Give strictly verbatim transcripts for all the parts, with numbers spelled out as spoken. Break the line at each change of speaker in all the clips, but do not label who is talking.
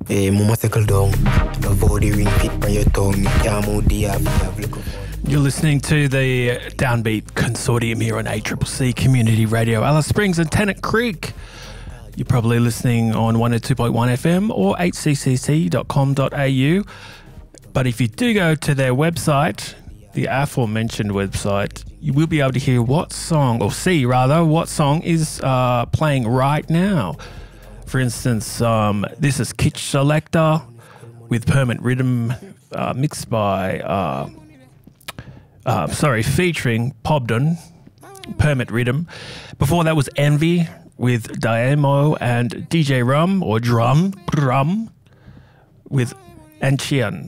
Eh, mama circle down. The body ring fit on your tongue. Can't move the app.
You're listening to the Downbeat Consortium here on A C C C Community Radio, Alice Springs and Tennant Creek. You're probably listening on one oh two point one F M or h c c c dot com dot a u. But if you do go to their website, the aforementioned website, you will be able to hear what song, or see rather, what song is uh, playing right now. For instance, um, this is Kitsch Selector with Permit Rhythm, uh, mixed by... Uh, Uh, sorry, featuring Pobden, Permit Rhythm. Before that was Envy with Diamo and D J Rum, or Drum, Drum, with Anchian.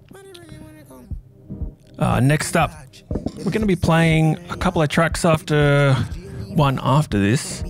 Uh, next up, we're going to be playing a couple of tracks after one after this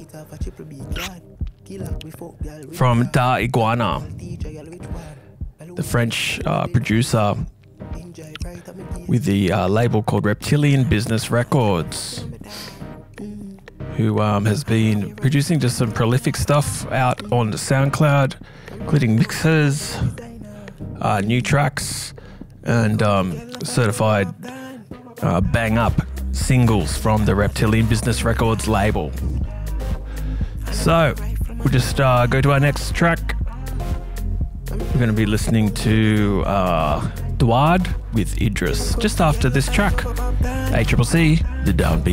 from Da Iguana, the French uh, producer with the uh, label called Reptilian Business Records, who um, has been producing just some prolific stuff out on SoundCloud, including mixes, uh, new tracks, and um, certified uh, bang-up singles from the Reptilian Business Records label. So, we'll just uh, go to our next track. We're going to be listening to uh, Dwad with Idris just after this track. A C C C, the Downbeat